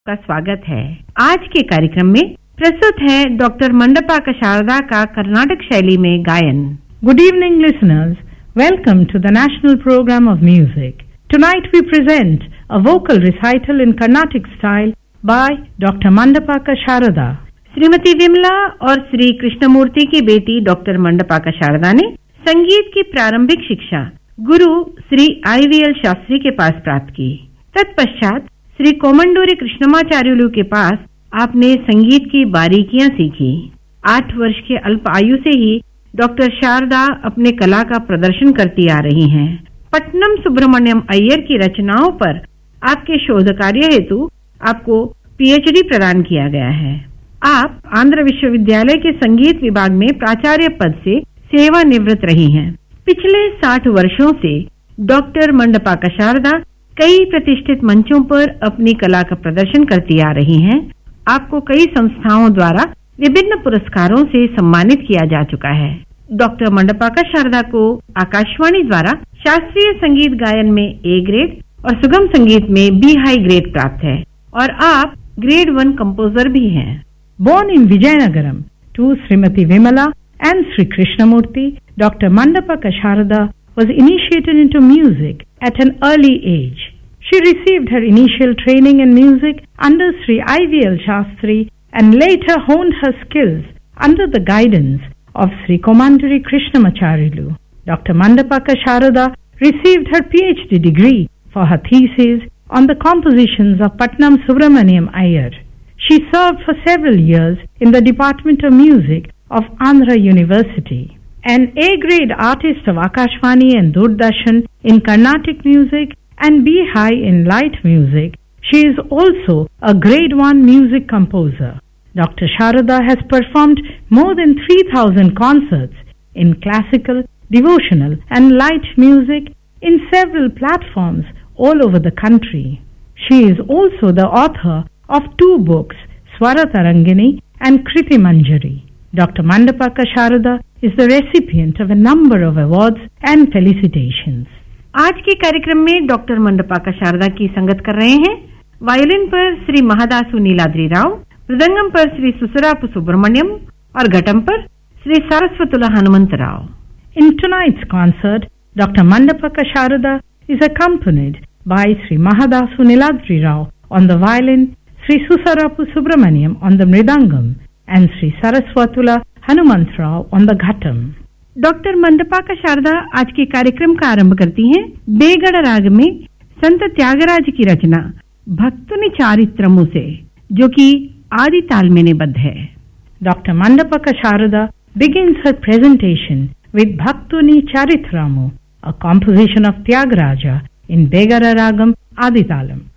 का स्वागत है। आज के कार्यक्रम में प्रस्तुत है डॉक्टर मंडपाका शारदा का कर्नाटक शैली में गायन। Good evening, listeners. Welcome to the National Program of Music. Tonight we present a vocal recital in Carnatic style by Dr. Mandapaka Sharada. Shrimati Vimla और श्री कृष्णमूर्ति की बेटी डॉक्टर मंडपाका शारदा ने संगीत की प्रारंभिक शिक्षा गुरु श्री IVL शास्त्री के पास प्राप्त की। तत्पश्चात श्री कोमंडूरी कृष्णमाचार्युलु के पास आपने संगीत की बारीकियां सीखी। 8 वर्ष के अल्प आयु से ही डॉक्टर शारदा अपने कला का प्रदर्शन करती आ रही हैं। पट्टनम सुब्रमण्यम अय्यर की रचनाओं पर आपके शोध कार्य हेतु आपको PhD प्रदान किया गया है। आप आंध्र विश्वविद्यालय के संगीत विभाग में प्राचार्य पद से सेवानिवृत्त रही हैं। पिछले 60 वर्षों से डॉक्टर मंडपाका शारदा कई प्रतिष्ठित मंचों पर अपनी कला का प्रदर्शन करती आ रही हैं। आपको कई संस्थाओं द्वारा विभिन्न पुरस्कारों से सम्मानित किया जा चुका है। डॉक्टर मंडपाका शारदा को आकाशवाणी द्वारा शास्त्रीय संगीत गायन में A ग्रेड और सुगम संगीत में B हाई ग्रेड प्राप्त है और आप ग्रेड 1 कंपोजर भी हैं। Born in Vijayanagaram to Srimati Vimala and Sri Krishnamurti, Dr. Mandapaka Sharada was initiated into music at an early age. She received her initial training in music under Sri IVL Shastri and later honed her skills under the guidance of Sri Komanduri Krishnamacharyalu. Dr. Mandapaka Sharada received her PhD degree for her thesis on the compositions of Patnam Subramaniam Iyer. She served for several years in the Department of Music of Andhra University. An A-grade artist of Akashvani and Doordarshan in Carnatic music and B high in light music, she is also a grade 1 music composer. Dr. Sharada has performed more than 3,000 concerts in classical, devotional and light music in several platforms all over the country. She is also the author of 2 books, Swara Tarangini and Kriti Manjari. Dr. Mandapaka Sharada is the recipient of a number of awards and felicitations. आज के कार्यक्रम में doctor मंडपाका Sharda की संगत कर रहे हैं violin पर श्री महादासु नीलाद्री राव, मृदंगम पर श्री सुसरापु सुब्रमण्यम और घटम पर Shri सारस्वतुला Hanumant Rao. In tonight's concert, Dr. Mandapaka Sharada is accompanied by Sri Mahadasu Niladri Rao on the violin, Sri Susarapu Subramaniam on the mridangam and Sri Saraswatula Hanumant Rao on the ghatam. Doctor मंडपाका Sharda आज के कार्यक्रम का आरंभ करती हैं बेगड़ राग में संत त्यागराज की रचना भक्तुनि चारित्रमु से, जो कि आदि ताल में निबद्ध है. Dr. Mandapaka Sharada begins her presentation with Bhaktuni Charitramu, a composition of Tyagaraja in Begara Ragam Aditalam.